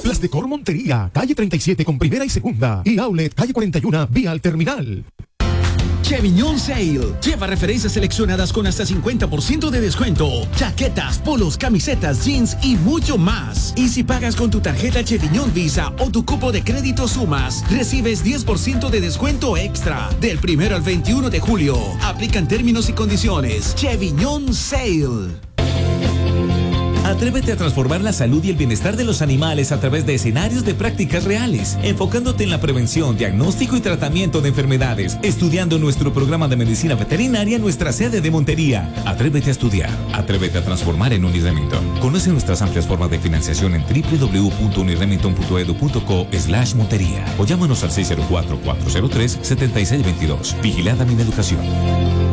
Las Decor Montería, calle 37 con primera y segunda. Y Outlet, calle 41, vía al terminal. Cheviñón Sale. Lleva referencias seleccionadas con hasta 50% de descuento. Chaquetas, polos, camisetas, jeans y mucho más. Y si pagas con tu tarjeta Cheviñón Visa o tu cupo de crédito Sumas, recibes 10% de descuento extra. Del 1 al 21 de julio. Aplican términos y condiciones. Cheviñón Sale. Atrévete a transformar la salud y el bienestar de los animales a través de escenarios de prácticas reales, enfocándote en la prevención, diagnóstico y tratamiento de enfermedades, estudiando nuestro programa de medicina veterinaria en nuestra sede de Montería. Atrévete a estudiar, atrévete a transformar en Uniremington. Conoce nuestras amplias formas de financiación en www.uniremington.edu.co/Montería o llámanos al 604-403-7622. Vigilada Mineducación.